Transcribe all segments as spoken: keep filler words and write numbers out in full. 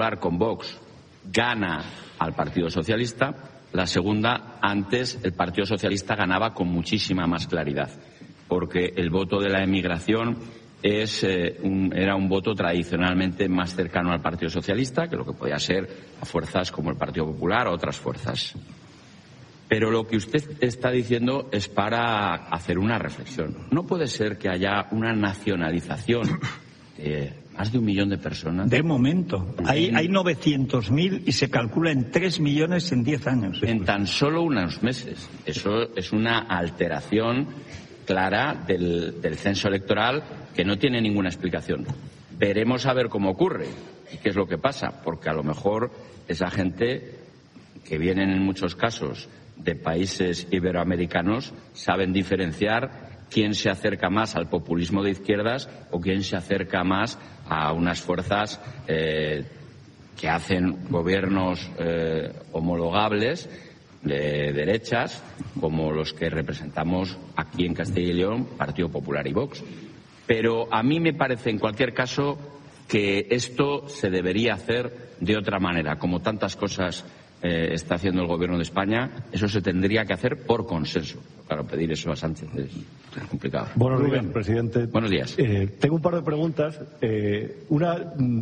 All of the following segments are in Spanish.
con Vox gana al Partido Socialista, la segunda, antes el Partido Socialista ganaba con muchísima más claridad, porque el voto de la emigración es, eh, un, era un voto tradicionalmente más cercano al Partido Socialista que lo que podía ser a fuerzas como el Partido Popular o otras fuerzas. Pero lo que usted está diciendo es para hacer una reflexión. No puede ser que haya una nacionalización de más de un millón de personas. De momento. Hay, hay novecientos mil y se calcula en tres millones en diez años. En tan solo unos meses. Eso es una alteración clara del, del censo electoral que no tiene ninguna explicación. Veremos a ver cómo ocurre y qué es lo que pasa, porque a lo mejor esa gente que vienen en muchos casos de países iberoamericanos saben diferenciar quién se acerca más al populismo de izquierdas o quién se acerca más a unas fuerzas eh, que hacen gobiernos eh, homologables de derechas, como los que representamos aquí en Castilla y León, Partido Popular y Vox. Pero a mí me parece, en cualquier caso, que esto se debería hacer de otra manera, como tantas cosas Eh, está haciendo el Gobierno de España. Eso se tendría que hacer por consenso. Claro, pedir eso a Sánchez es, es complicado. Buenos días, presidente. Buenos días. Eh, tengo un par de preguntas. Eh, una,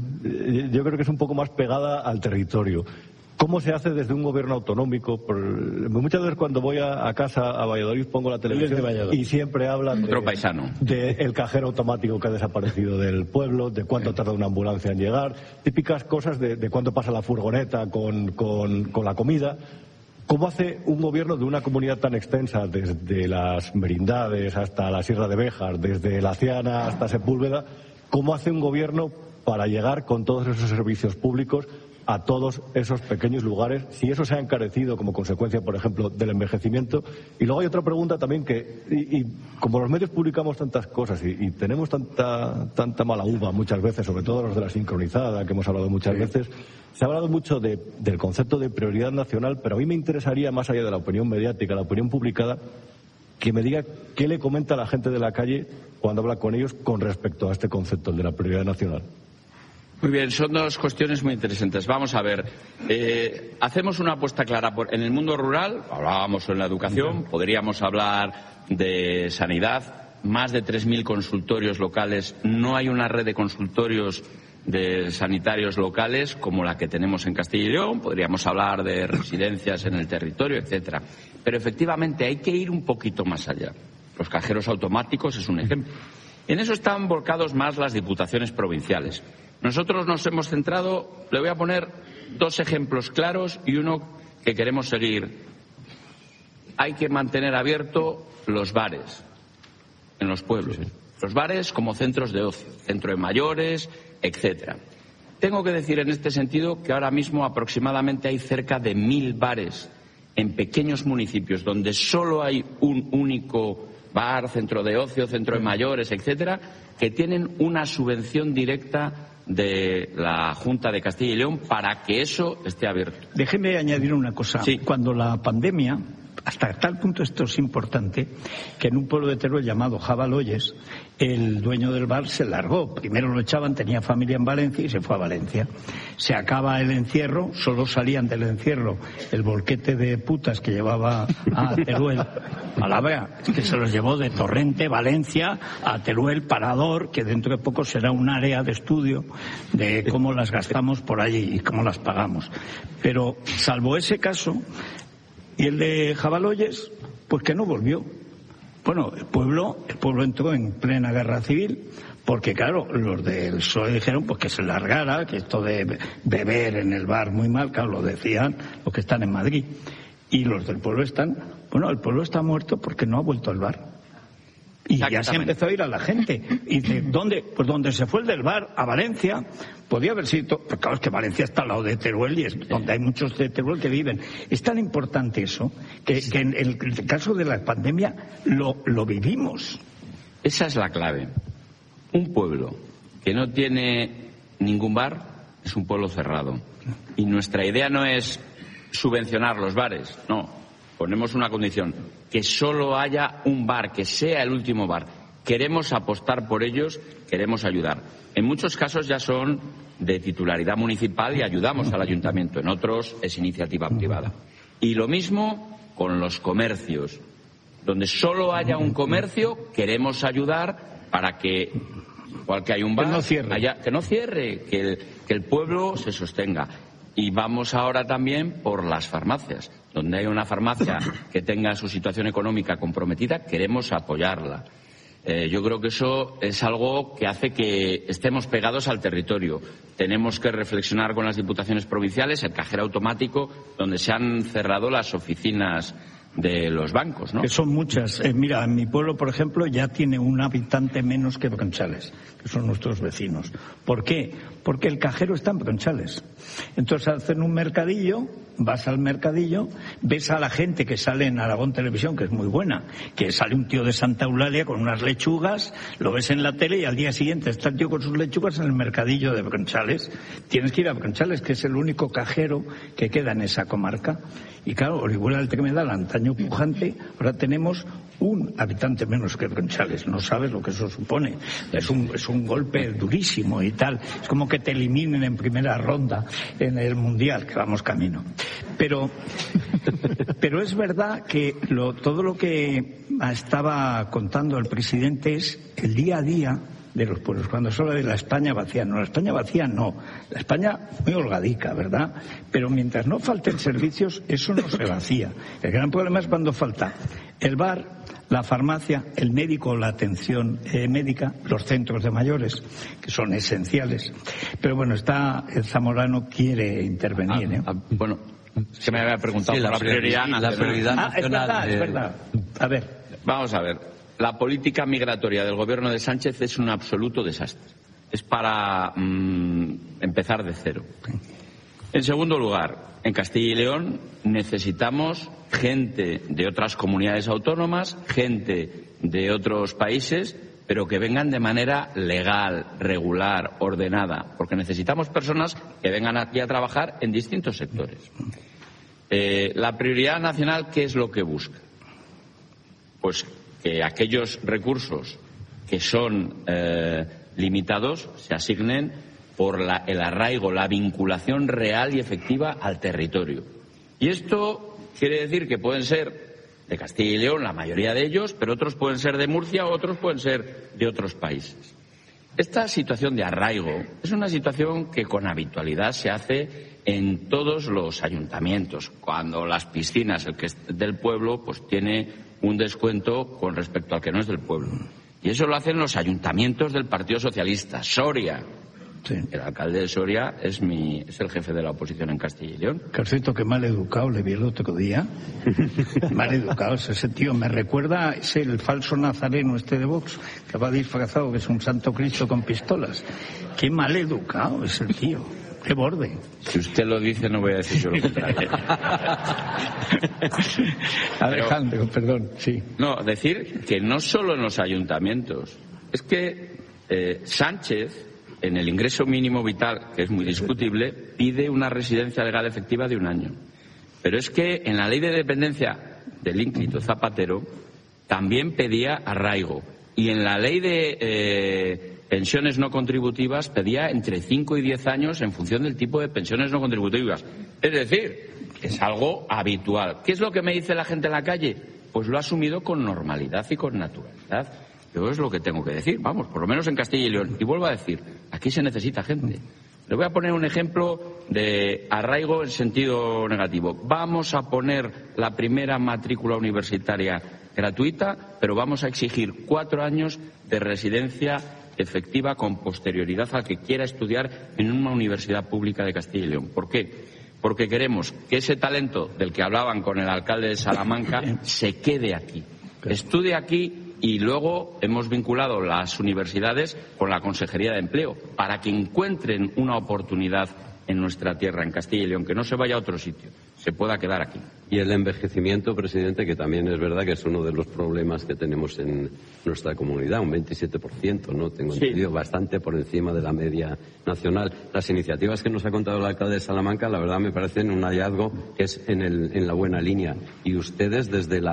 yo creo que es un poco más pegada al territorio. ¿Cómo se hace desde un gobierno autonómico? Por, muchas veces cuando voy a, a casa a Valladolid pongo la televisión y siempre hablan Otro paisano. de el cajero automático que ha desaparecido del pueblo, de cuánto tarda una ambulancia en llegar, típicas cosas de, de cuánto pasa la furgoneta con, con, con la comida. ¿Cómo hace un gobierno de una comunidad tan extensa, desde las Merindades hasta la Sierra de Béjar, desde La Ciana hasta Sepúlveda, cómo hace un gobierno para llegar con todos esos servicios públicos a todos esos pequeños lugares, si eso se ha encarecido como consecuencia, por ejemplo, del envejecimiento? Y luego hay otra pregunta también que, y, y como los medios publicamos tantas cosas y, y tenemos tanta tanta mala uva muchas veces, sobre todo los de la sincronizada, que hemos hablado muchas veces, se ha hablado mucho de, del concepto de prioridad nacional, pero a mí me interesaría, más allá de la opinión mediática, la opinión publicada, que me diga qué le comenta a la gente de la calle cuando habla con ellos con respecto a este concepto, el de la prioridad nacional. Muy bien, son dos cuestiones muy interesantes. Vamos a ver, eh, hacemos una apuesta clara por, en el mundo rural, hablábamos en la educación, podríamos hablar de sanidad, más de tres mil consultorios locales, no hay una red de consultorios de sanitarios locales como la que tenemos en Castilla y León, podríamos hablar de residencias en el territorio, etcétera. Pero efectivamente hay que ir un poquito más allá. Los cajeros automáticos es un ejemplo. En eso están volcados más las diputaciones provinciales. Nosotros nos hemos centrado, le voy a poner dos ejemplos claros y uno que queremos seguir. Hay que mantener abiertos los bares en los pueblos. Sí. Los bares como centros de ocio, centro de mayores, etcétera. Tengo que decir en este sentido que ahora mismo aproximadamente hay cerca de mil bares en pequeños municipios donde solo hay un único bar, centro de ocio, centro de mayores, etcétera, que tienen una subvención directa de la Junta de Castilla y León para que eso esté abierto. Déjeme añadir una cosa. Sí. Cuando la pandemia, hasta tal punto esto es importante, que en un pueblo de Teruel llamado Jabaloyes, el dueño del bar se largó. Primero lo echaban, tenía familia en Valencia y se fue a Valencia. Se acaba el encierro, solo salían del encierro el bolquete de putas que llevaba a Teruel. A la vea, es que se los llevó de Torrente, Valencia, a Teruel, Parador, que dentro de poco será un área de estudio de cómo las gastamos por allí y cómo las pagamos. Pero, salvo ese caso, y el de Jabaloyes, pues que no volvió. Bueno, el pueblo, el pueblo entró en plena guerra civil, porque claro, los del P S O E dijeron pues que se largara, que esto de beber en el bar muy mal, claro, lo decían los que están en Madrid. Y los del pueblo están, bueno, el pueblo está muerto porque no ha vuelto al bar. Y ya se empezó a ir a la gente. Y dice, ¿dónde? Pues donde se fue el del bar, a Valencia. Podía haber sido, pues claro, es que Valencia está al lado de Teruel y es donde hay muchos de Teruel que viven. Es tan importante eso que, que en el caso de la pandemia lo, lo vivimos. Esa es la clave. Un pueblo que no tiene ningún bar es un pueblo cerrado. Y nuestra idea no es subvencionar los bares, no. Ponemos una condición, que solo haya un bar, que sea el último bar. Queremos apostar por ellos, queremos ayudar. En muchos casos ya son de titularidad municipal y ayudamos al ayuntamiento, en otros es iniciativa privada. Y lo mismo con los comercios. Donde solo haya un comercio, queremos ayudar para que, igual que hay un bar, que no cierre, haya, que, no cierre que, el, que el pueblo se sostenga. Y vamos ahora también por las farmacias. Donde hay una farmacia que tenga su situación económica comprometida, queremos apoyarla. Eh, yo creo que eso es algo que hace que estemos pegados al territorio. Tenemos que reflexionar con las diputaciones provinciales, el cajero automático, donde se han cerrado las oficinas de los bancos, ¿no? Que son muchas. Eh, mira, en mi pueblo, por ejemplo, ya tiene un habitante menos que Bronchales, que son nuestros vecinos. ¿Por qué? Porque el cajero está en Bronchales. Entonces hacen un mercadillo, vas al mercadillo, ves a la gente que sale en Aragón Televisión, que es muy buena, que sale un tío de Santa Eulalia con unas lechugas, lo ves en la tele y al día siguiente está el tío con sus lechugas en el mercadillo de Bronchales. Tienes que ir a Bronchales, que es el único cajero que queda en esa comarca. Y claro, Orihuela del Tremedal, antaño pujante, ahora tenemos un habitante menos que Bronchales. No sabes lo que eso supone. Es un, es un golpe durísimo y tal. Es como que te eliminen en primera ronda en el Mundial, que vamos camino. Pero, pero es verdad que lo, todo lo que estaba contando el presidente es el día a día de los pueblos. Cuando se habla de la España vacía, no, la España vacía no. La España muy holgadica, ¿verdad? Pero mientras no falten servicios, eso no se vacía. El gran problema es cuando falta el bar, la farmacia, el médico, la atención eh, médica, los centros de mayores, que son esenciales. Pero bueno, está el Zamorano quiere intervenir. ¿eh? Ah, ah, bueno, se me había preguntado sí, por la prioridad nacional. La prioridad ah, es verdad, de... es verdad. A ver. Vamos a ver. La política migratoria del gobierno de Sánchez es un absoluto desastre. Es para mmm, empezar de cero. En segundo lugar, en Castilla y León necesitamos gente de otras comunidades autónomas, gente de otros países, pero que vengan de manera legal, regular, ordenada, porque necesitamos personas que vengan aquí a trabajar en distintos sectores. Eh, la prioridad nacional, ¿qué es lo que busca? Pues que aquellos recursos que son eh, limitados se asignen por la, el arraigo, la vinculación real y efectiva al territorio. Y esto quiere decir que pueden ser de Castilla y León, la mayoría de ellos, pero otros pueden ser de Murcia, otros pueden ser de otros países. Esta situación de arraigo es una situación que con habitualidad se hace en todos los ayuntamientos. Cuando las piscinas, el que es del pueblo, pues tiene un descuento con respecto al que no es del pueblo. Y eso lo hacen los ayuntamientos del Partido Socialista. Soria. Sí. El alcalde de Soria es mi es el jefe de la oposición en Castilla y León. Carcito, que mal educado le vi el otro día. Mal educado es ese tío. Me recuerda, es el falso nazareno este de Vox, que va disfrazado, que es un santo Cristo con pistolas. Qué mal educado es el tío. Qué borde. Si usted lo dice, no voy a decir yo lo contrario. Alejandro, Pero, perdón, sí. No, decir que no solo en los ayuntamientos. Es que eh, Sánchez, en el ingreso mínimo vital, que es muy discutible, pide una residencia legal efectiva de un año. Pero es que en la ley de dependencia del ínclito Zapatero también pedía arraigo. Y en la ley de eh, pensiones no contributivas pedía entre cinco y diez años en función del tipo de pensiones no contributivas. Es decir, es algo habitual. ¿Qué es lo que me dice la gente en la calle? Pues lo ha asumido con normalidad y con naturalidad. Yo es lo que tengo que decir, vamos, por lo menos en Castilla y León. Y vuelvo a decir, aquí se necesita gente. Le voy a poner un ejemplo de arraigo en sentido negativo. Vamos a poner la primera matrícula universitaria gratuita, pero vamos a exigir cuatro años de residencia efectiva con posterioridad al que quiera estudiar en una universidad pública de Castilla y León. ¿Por qué? Porque queremos que ese talento del que hablaban con el alcalde de Salamanca se quede aquí, estudie aquí. Y luego hemos vinculado las universidades con la Consejería de Empleo para que encuentren una oportunidad en nuestra tierra, en Castilla y León, que no se vaya a otro sitio, se pueda quedar aquí. Y el envejecimiento, presidente, que también es verdad que es uno de los problemas que tenemos en nuestra comunidad, un veintisiete por ciento, ¿no? Tengo sí. entendido, bastante por encima de la media nacional. Las iniciativas que nos ha contado el alcalde de Salamanca, la verdad me parecen un hallazgo que es en, el, en la buena línea. Y ustedes, desde la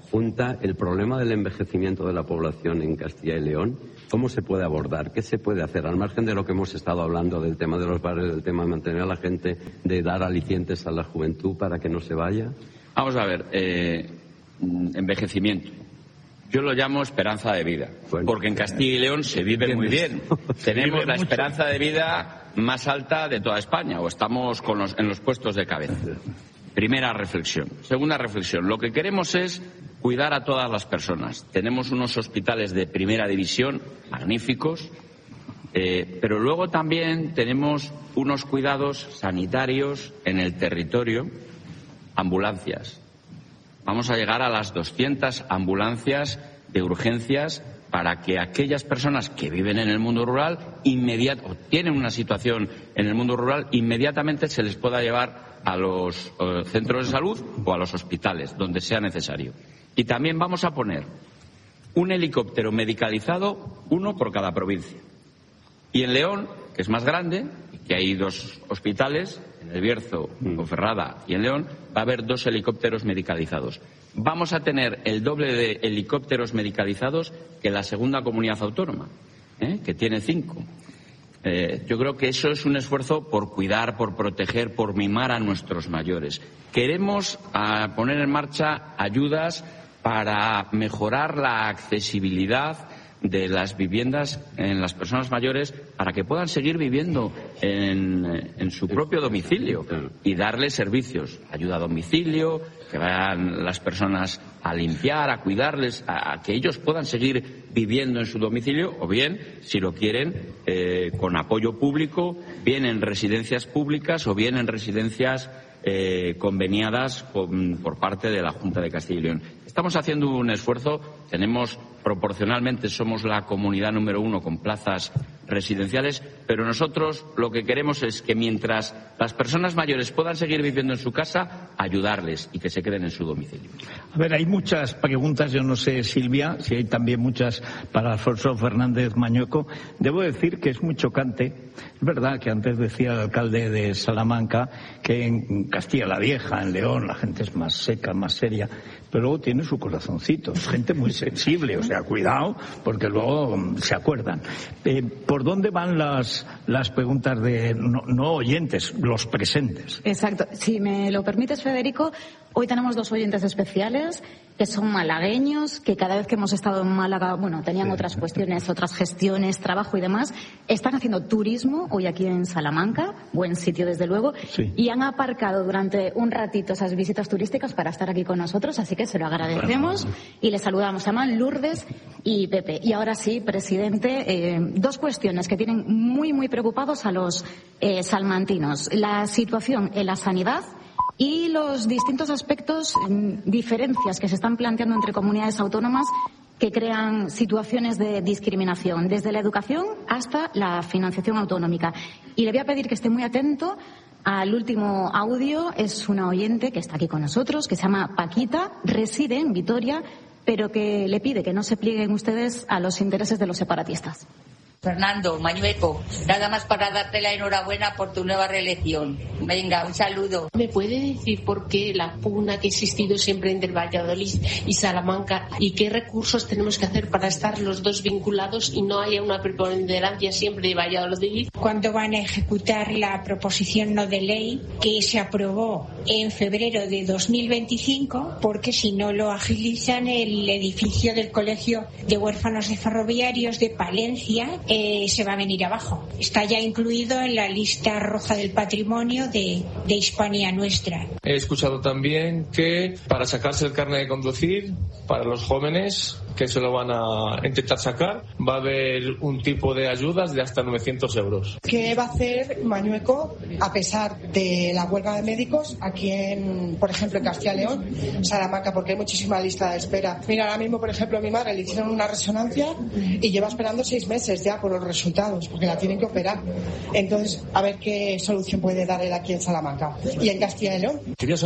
Junta, el problema del envejecimiento de la población en Castilla y León, ¿cómo se puede abordar? ¿Qué se puede hacer? Al margen de lo que hemos estado hablando del tema de los bares, del tema de mantener a la gente, de dar alicientes a la juventud para que no se vaya. Vamos a ver, eh, envejecimiento. Yo lo llamo esperanza de vida, bueno, porque en Castilla y León se vive muy bien. Tenemos la esperanza de vida más alta de toda España, o estamos con los, en los puestos de cabeza. Primera reflexión. Segunda reflexión. Lo que queremos es cuidar a todas las personas. Tenemos unos hospitales de primera división magníficos, eh, pero luego también tenemos unos cuidados sanitarios en el territorio, ambulancias. Vamos a llegar a las doscientas ambulancias de urgencias para que aquellas personas que viven en el mundo rural inmediat- o tienen una situación en el mundo rural, inmediatamente se les pueda llevar a los eh, centros de salud o a los hospitales, donde sea necesario. Y también vamos a poner un helicóptero medicalizado, uno por cada provincia. Y en León, que es más grande, que hay dos hospitales, en El Bierzo, en Ponferrada y en León, va a haber dos helicópteros medicalizados. Vamos a tener el doble de helicópteros medicalizados que la segunda comunidad autónoma, ¿eh? que tiene cinco. Eh, yo creo que eso es un esfuerzo por cuidar, por proteger, por mimar a nuestros mayores. Queremos a, poner en marcha ayudas para mejorar la accesibilidad de las viviendas en las personas mayores para que puedan seguir viviendo en, en su propio domicilio y darles servicios, ayuda a domicilio, que vayan las personas a limpiar, a cuidarles, a, a que ellos puedan seguir viviendo en su domicilio o bien, si lo quieren, eh, con apoyo público, bien en residencias públicas o bien en residencias eh, conveniadas con, por parte de la Junta de Castilla y León. Estamos haciendo un esfuerzo, tenemos proporcionalmente, somos la comunidad número uno con plazas residenciales, pero nosotros lo que queremos es que mientras las personas mayores puedan seguir viviendo en su casa, ayudarles y que se queden en su domicilio. A ver, hay muchas preguntas, yo no sé, Silvia, si hay también muchas para Alfonso Fernández Mañueco. Debo decir que es muy chocante. Es verdad que antes decía el alcalde de Salamanca que en Castilla la Vieja, en León, la gente es más seca, más seria, pero luego tiene su corazoncito, es gente muy sensible, o sea, cuidado, porque luego se acuerdan. Eh, ¿Por dónde van las, las preguntas de, no, no oyentes, los presentes? Exacto. Si me lo permites, Federico, hoy tenemos dos oyentes especiales que son malagueños, que cada vez que hemos estado en Málaga, bueno, tenían sí. otras cuestiones, otras gestiones, trabajo y demás, están haciendo turismo hoy aquí en Salamanca, buen sitio desde luego, sí. y han aparcado durante un ratito esas visitas turísticas para estar aquí con nosotros, así que se lo agradecemos bueno. y les saludamos. Se llaman Lourdes y Pepe. Y ahora sí, presidente, eh, dos cuestiones que tienen muy, muy preocupados a los eh, salmantinos. La situación en la sanidad y los distintos aspectos, diferencias que se están planteando entre comunidades autónomas que crean situaciones de discriminación, desde la educación hasta la financiación autonómica. Y le voy a pedir que esté muy atento al último audio. Es una oyente que está aquí con nosotros, que se llama Paquita, reside en Vitoria, pero que le pide que no se plieguen ustedes a los intereses de los separatistas. Fernando Mañueco, nada más para darte la enhorabuena por tu nueva reelección. Venga, un saludo. ¿Me puede decir por qué la pugna que ha existido siempre entre Valladolid y Salamanca y qué recursos tenemos que hacer para estar los dos vinculados y no haya una preponderancia siempre de Valladolid? ¿Cuándo van a ejecutar la proposición no de ley que se aprobó en febrero de dos mil veinticinco? Porque si no lo agilizan, el edificio del Colegio de Huérfanos de Ferroviarios de Palencia Eh, se va a venir abajo. Está ya incluido en la lista roja del patrimonio de, de Hispania Nuestra. He escuchado también que para sacarse el carnet de conducir, para los jóvenes que se lo van a intentar sacar, va a haber un tipo de ayudas de hasta novecientos euros. ¿Qué va a hacer Mañueco a pesar de la huelga de médicos aquí en, por ejemplo, en Castilla y León, Salamanca, porque hay muchísima lista de espera? Mira, ahora mismo, por ejemplo, a mi madre le hicieron una resonancia y lleva esperando seis meses ya por los resultados, porque la tienen que operar. Entonces, a ver qué solución puede dar él aquí en Salamanca y en Castilla y León. Quería saber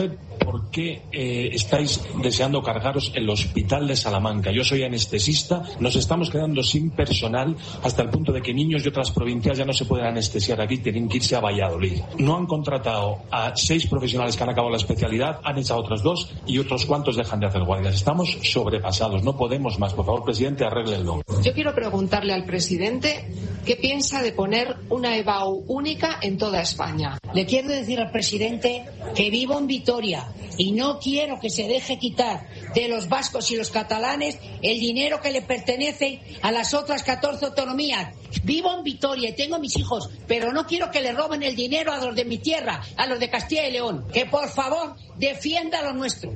por qué eh, estáis deseando cargaros el hospital de Salamanca. Yo soy anestesista, nos estamos quedando sin personal hasta el punto de que niños de otras provincias ya no se pueden anestesiar aquí, tienen que irse a Valladolid. No han contratado a seis profesionales que han acabado la especialidad, han echado otros dos y otros cuantos dejan de hacer guardias. Estamos sobrepasados, no podemos más. Por favor, presidente, arréglenlo. Yo quiero preguntarle al presidente qué piensa de poner una E B A U única en toda España. Le quiero decir al presidente que vivo en Vitoria y no quiero que se deje quitar de los vascos y los catalanes el dinero que le pertenece a las otras catorce autonomías. Vivo en Vitoria y tengo mis hijos, pero no quiero que le roben el dinero a los de mi tierra, a los de Castilla y León. Que por favor defienda lo nuestro.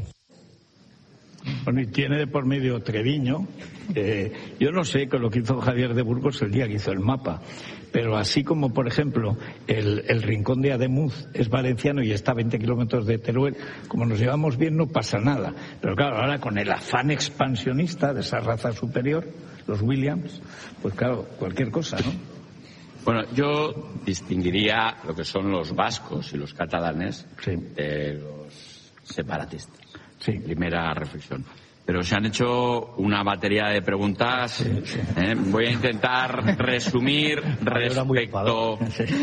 Bueno, y tiene de por medio Treviño. Eh, yo no sé con lo que hizo Javier de Burgos el día que hizo el mapa, pero así como, por ejemplo, el, el rincón de Ademuz es valenciano y está a veinte kilómetros de Teruel, como nos llevamos bien no pasa nada. Pero claro, ahora con el afán expansionista de esa raza superior, los Williams, pues claro, cualquier cosa, ¿no? Bueno, yo distinguiría lo que son los vascos y los catalanes sí. de los separatistas. Sí. Primera reflexión. Pero se han hecho una batería de preguntas. Sí, sí. ¿eh? Voy a intentar resumir respecto.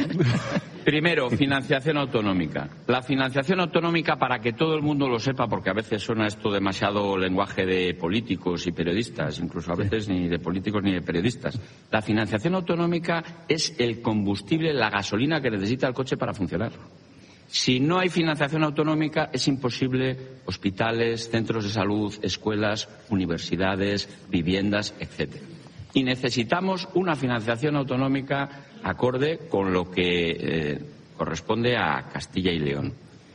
Primero, financiación autonómica. La financiación autonómica, para que todo el mundo lo sepa, porque a veces suena esto demasiado lenguaje de políticos y periodistas, incluso a veces ni de políticos ni de periodistas. La financiación autonómica es el combustible, la gasolina que necesita el coche para funcionar. Si no hay financiación autonómica, es imposible hospitales, centros de salud, escuelas, universidades, viviendas, etcétera. Y necesitamos una financiación autonómica acorde con lo que eh, corresponde a Castilla y León.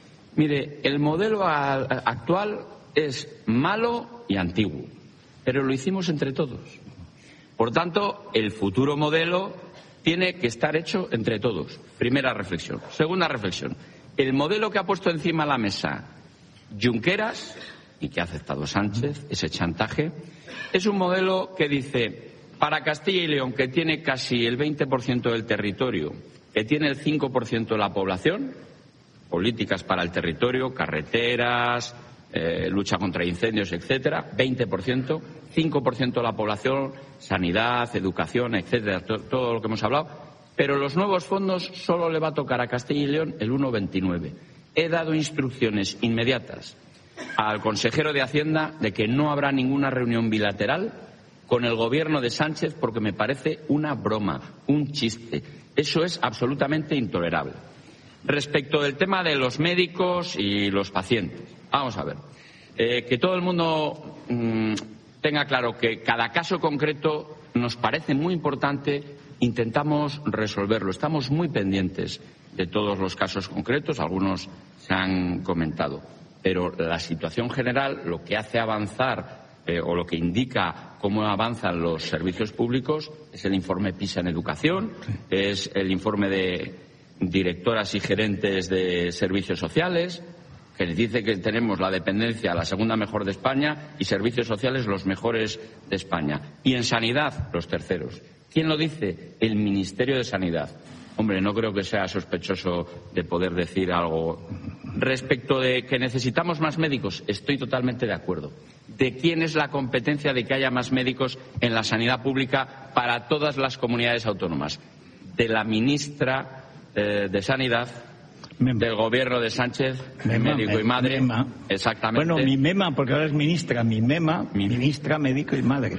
Mire, el modelo a, a, actual es malo y antiguo, pero lo hicimos entre todos. Por tanto, el futuro modelo tiene que estar hecho entre todos. Primera reflexión. Segunda reflexión. El modelo que ha puesto encima de la mesa Junqueras y que ha aceptado Sánchez, ese chantaje, es un modelo que dice, para Castilla y León, que tiene casi el veinte por ciento del territorio, que tiene el cinco por ciento de la población, políticas para el territorio, carreteras, eh, lucha contra incendios, etcétera, veinte por ciento, cinco por ciento de la población, sanidad, educación, etcétera, to- todo lo que hemos hablado. Pero los nuevos fondos solo le va a tocar a Castilla y León el uno coma veintinueve. He dado instrucciones inmediatas al consejero de Hacienda de que no habrá ninguna reunión bilateral con el gobierno de Sánchez porque me parece una broma, un chiste. Eso es absolutamente intolerable. Respecto del tema de los médicos y los pacientes, vamos a ver. Eh, que todo el mundo mmm, tenga claro que cada caso concreto nos parece muy importante. Intentamos resolverlo. Estamos muy pendientes de todos los casos concretos, algunos se han comentado. Pero la situación general, lo que hace avanzar eh, o lo que indica cómo avanzan los servicios públicos es el informe PISA en educación, es el informe de directoras y gerentes de servicios sociales, que les dice que tenemos la dependencia la segunda mejor de España y servicios sociales los mejores de España. Y en sanidad, los terceros. ¿Quién lo dice? El Ministerio de Sanidad. Hombre, no creo que sea sospechoso de poder decir algo. Respecto de que necesitamos más médicos, estoy totalmente de acuerdo. ¿De quién es la competencia de que haya más médicos en la sanidad pública para todas las comunidades autónomas? De la ministra eh, de Sanidad, Mema. Del gobierno de Sánchez, Mema, médico y madre. Mema. Exactamente. Bueno, mi Mema, porque ahora es ministra, mi Mema, mi... ministra, médico y madre.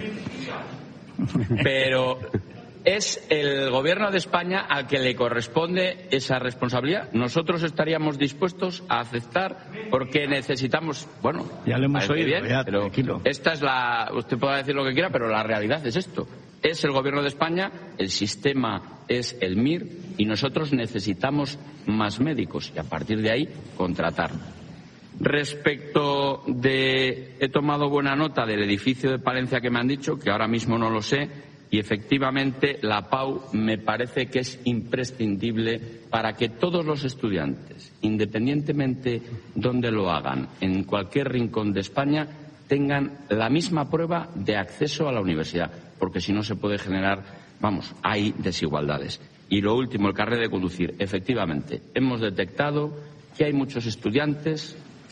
Pero es el gobierno de España al que le corresponde esa responsabilidad. Nosotros estaríamos dispuestos a aceptar porque necesitamos, bueno, ya lo hemos oído, bien, ya, pero tranquilo. Esta es la, usted podrá decir lo que quiera, pero la realidad es esto. Es el gobierno de España, el sistema es el M I R y nosotros necesitamos más médicos y a partir de ahí contratar. Respecto de, he tomado buena nota del edificio de Palencia que me han dicho, que ahora mismo no lo sé, y efectivamente la P A U me parece que es imprescindible para que todos los estudiantes, independientemente donde lo hagan, en cualquier rincón de España, tengan la misma prueba de acceso a la universidad, porque si no se puede generar, vamos, hay desigualdades. Y lo último, el carnet de conducir. Efectivamente, hemos detectado que hay muchos estudiantes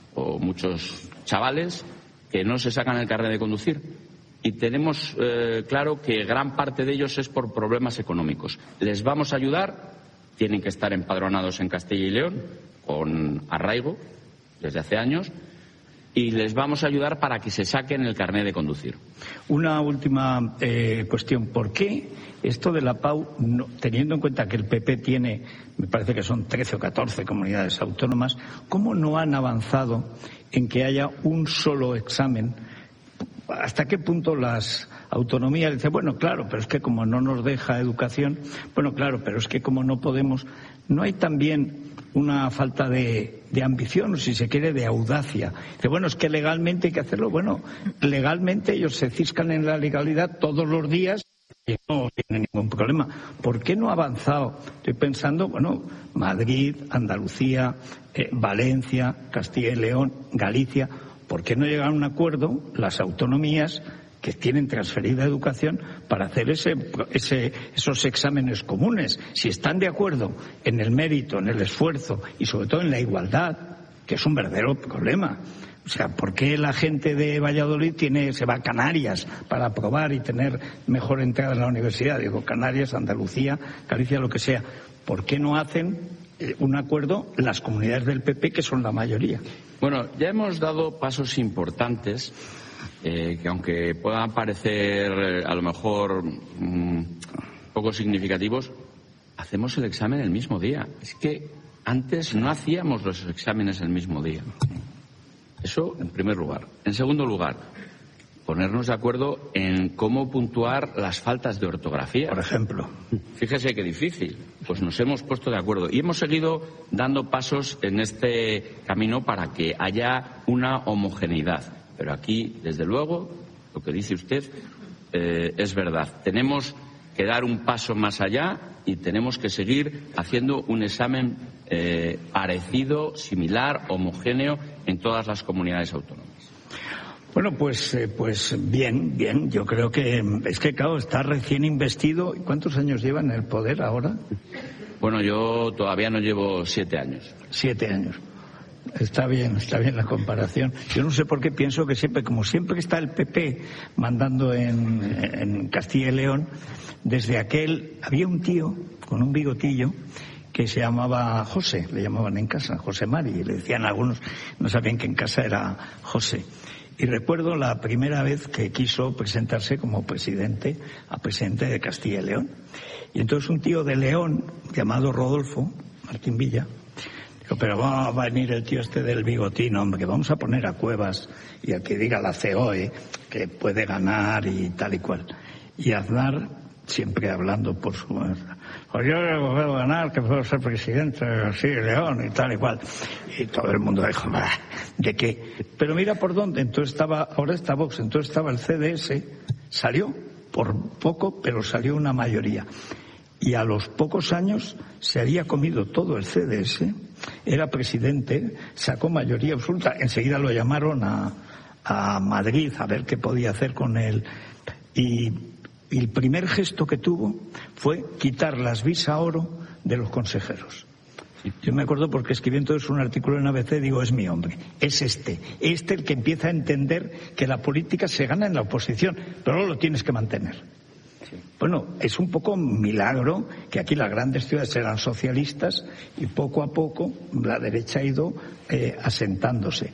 o muchos chavales que no se sacan el carnet de conducir. Y tenemos eh, claro que gran parte de ellos es por problemas económicos. Les vamos a ayudar, tienen que estar empadronados en Castilla y León, con arraigo, desde hace años, y les vamos a ayudar para que se saquen el carnet de conducir. Una última eh, cuestión. ¿Por qué esto de la P A U, no, teniendo en cuenta que el P P tiene, me parece que son trece o catorce comunidades autónomas, cómo no han avanzado en que haya un solo examen? ¿Hasta qué punto las autonomías dicen, bueno, claro, pero es que como no nos deja educación, bueno, claro, pero es que como no podemos, no hay también una falta de, de ambición, o si se quiere, de audacia? Dice, bueno, es que legalmente hay que hacerlo. Bueno, legalmente ellos se ciscan en la legalidad todos los días y no tienen ningún problema. ¿Por qué no ha avanzado? Estoy pensando, bueno, Madrid, Andalucía, eh, Valencia, Castilla y León, Galicia. ¿Por qué no llegan a un acuerdo las autonomías que tienen transferida educación para hacer ese, ese, esos exámenes comunes? Si están de acuerdo en el mérito, en el esfuerzo y sobre todo en la igualdad, que es un verdadero problema. O sea, ¿por qué la gente de Valladolid tiene, se va a Canarias para aprobar y tener mejor entrada en la universidad? Digo, Canarias, Andalucía, Galicia, lo que sea. ¿Por qué no hacen un acuerdo las comunidades del P P, que son la mayoría? Bueno, ya hemos dado pasos importantes eh, que, aunque puedan parecer eh, a lo mejor mmm, poco significativos, hacemos el examen el mismo día. Es que antes no hacíamos los exámenes el mismo día. Eso en primer lugar. En segundo lugar, ponernos de acuerdo en cómo puntuar las faltas de ortografía. Por ejemplo. Fíjese qué difícil. Pues nos hemos puesto de acuerdo y hemos seguido dando pasos en este camino para que haya una homogeneidad. Pero aquí, desde luego, lo que dice usted eh, es verdad. Tenemos que dar un paso más allá y tenemos que seguir haciendo un examen eh, parecido, similar, homogéneo en todas las comunidades autónomas. Bueno, pues, eh, pues bien, bien. Yo creo que es que, claro, está recién investido. ¿Cuántos años lleva en el poder ahora? Bueno, yo todavía no llevo siete años. Siete años. Está bien, está bien la comparación. Yo no sé por qué pienso que siempre, como siempre está el P P mandando en, en Castilla y León, desde aquel había un tío con un bigotillo que se llamaba José, le llamaban en casa, José Mari, y le decían algunos, no sabían que en casa era José. Y recuerdo la primera vez que quiso presentarse como presidente, a presidente de Castilla y León. Y entonces un tío de León, llamado Rodolfo Martín Villa, dijo, pero va a venir el tío este del bigotín, hombre, que vamos a poner a Cuevas y a que diga la C O E que puede ganar y tal y cual. Y Aznar, siempre hablando por su... Pues yo puedo ganar, que puedo ser presidente de León y tal y cual. Y todo el mundo dijo, ¿de qué? Pero mira por dónde. Entonces estaba, ahora está Vox, entonces estaba el C D S, salió por poco, pero salió una mayoría. Y a los pocos años se había comido todo el C D S, era presidente, sacó mayoría absoluta. Enseguida lo llamaron a, a Madrid a ver qué podía hacer con él. Y... Y el primer gesto que tuvo fue quitar las visa oro de los consejeros. Yo me acuerdo porque escribí entonces un artículo en A B C, digo, es mi hombre, es este, este el que empieza a entender que la política se gana en la oposición, pero luego lo tienes que mantener. Bueno, es un poco un milagro que aquí las grandes ciudades eran socialistas y poco a poco la derecha ha ido eh, asentándose.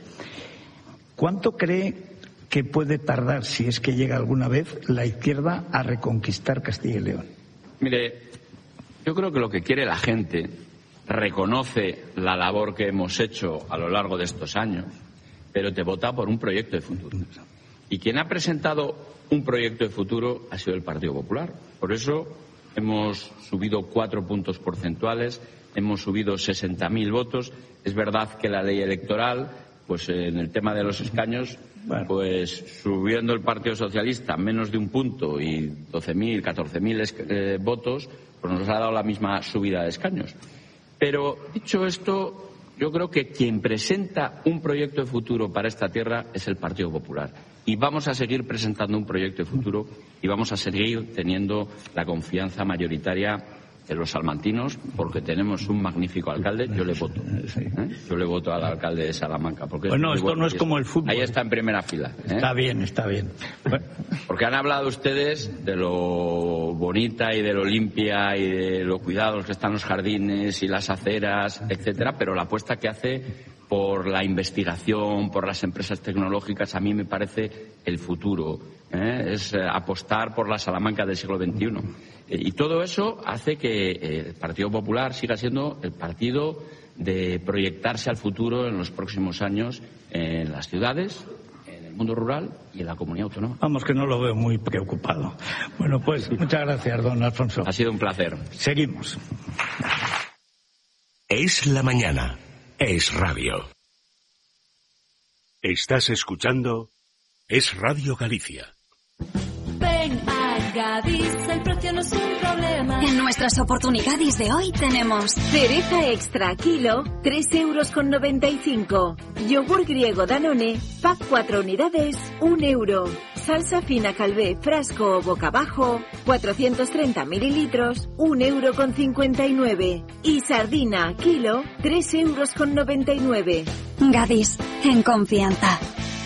¿Cuánto cree que puede tardar, si es que llega alguna vez, la izquierda a reconquistar Castilla y León? Mire, yo creo que lo que quiere la gente reconoce la labor que hemos hecho a lo largo de estos años, pero te vota por un proyecto de futuro. Y quien ha presentado un proyecto de futuro ha sido el Partido Popular. Por eso hemos subido cuatro puntos porcentuales, hemos subido sesenta mil votos. Es verdad que la ley electoral, pues en el tema de los escaños, bueno, pues subiendo el Partido Socialista menos de un punto y doce mil, catorce mil eh, votos, pues nos ha dado la misma subida de escaños. Pero dicho esto, yo creo que quien presenta un proyecto de futuro para esta tierra es el Partido Popular. Y vamos a seguir presentando un proyecto de futuro y vamos a seguir teniendo la confianza mayoritaria de los salmantinos, porque tenemos un magnífico alcalde, yo le voto. ¿eh? Yo le voto al alcalde de Salamanca. Porque bueno, es esto no es como el fútbol. Ahí está en primera fila. ¿eh? Está bien, está bien. Porque han hablado ustedes de lo bonita y de lo limpia y de lo cuidados que están los jardines y las aceras, etcétera, pero la apuesta que hace por la investigación, por las empresas tecnológicas, a mí me parece el futuro. ¿eh? Es eh, apostar por la Salamanca del siglo veintiuno. Eh, y todo eso hace que eh, el Partido Popular siga siendo el partido de proyectarse al futuro en los próximos años en las ciudades, en el mundo rural y en la comunidad autónoma. Vamos, que no lo veo muy preocupado. Bueno, pues muchas gracias, don Alfonso. Ha sido un placer. Seguimos. Es la mañana. Es radio. Estás escuchando Es Radio Galicia. Ven a Gadis, el precio no es un problema. En nuestras oportunidades de hoy tenemos cereza extra kilo, tres euros con noventa y cinco. Yogur griego Danone, pack cuatro unidades, un euro. Salsa fina Calvé, frasco o boca abajo, cuatrocientos treinta mililitros, un euro con cincuenta y nueve. Y sardina kilo, tres euros con noventa y nueve. Gadis, en confianza.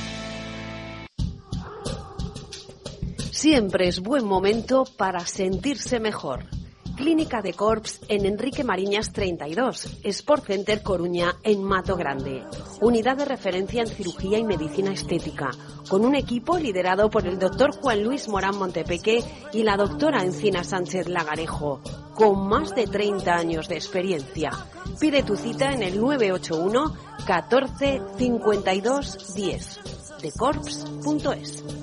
Siempre es buen momento para sentirse mejor. Clínica de Corps en Enrique Mariñas treinta y dos, Sport Center Coruña en Mato Grande. Unidad de referencia en cirugía y medicina estética, con un equipo liderado por el doctor Juan Luis Morán Montepeque y la doctora Encina Sánchez Lagarejo, con más de treinta años de experiencia. Pide tu cita en el nueve ocho uno catorce cincuenta y dos diez, de corps punto es.